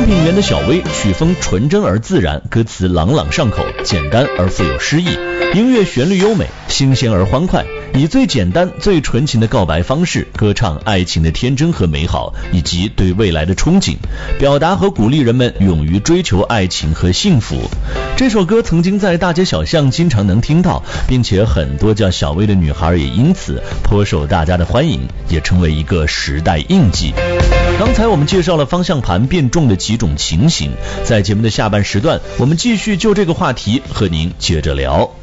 品园的小薇，曲风纯真而自然，歌词朗朗上口，简单而富有诗意，音乐旋律优美，新鲜而欢快，以最简单最纯情的告白方式歌唱爱情的天真和美好，以及对未来的憧憬，表达和鼓励人们勇于追求爱情和幸福。这首歌曾经在大街小巷经常能听到，并且很多叫小薇的女孩也因此颇受大家的欢迎，也成为一个时代印记。刚才我们介绍了方向盘变重的几种情形，在节目的下半时段，我们继续就这个话题和您接着聊。